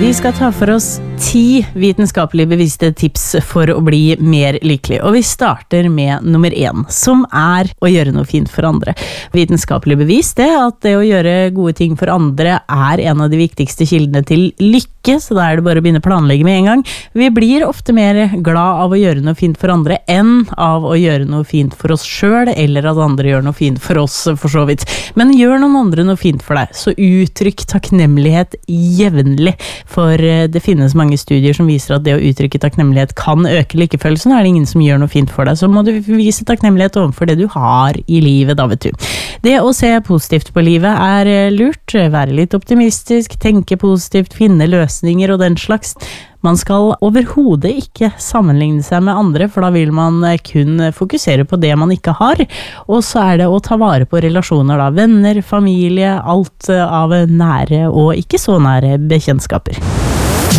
Vi skal ta for oss 10 vitenskapelig bevisste tips for å bli mer lykkelig. Og vi starter med nummer 1, som er å gjøre noe fint for andre. Vitenskapelig bevist er at det å gjøre gode ting for andre er en av de viktigste kildene til lykke, så da er det bare å begynne å planlegge med en gang. Vi blir ofte mer glad av å gjøre noe fint for andre enn av å gjøre noe fint for oss selv, eller at andre gjør noe fint for oss, for så vidt. Men gjør noen andre noe fint for deg, så uttrykk takknemlighet jevnlig. For det finnes mange studier som viser at det å uttrykke takknemlighet kan øke lykkefølelsen. Er det ingen som gjør noe fint for deg, så må du vise takknemlighet overfor det du har i livet, da vet du. Det å se positivt på livet er lurt, være litt optimistisk, tenke positivt, finne løsninger og den slags. Man skal overhodet ikke sammenligne seg med andre, for da vil man kun fokusere på det man ikke har. Og så er det å ta vare på relasjoner, da. Venner, familie, alt av nære og ikke så nære bekjentskaper.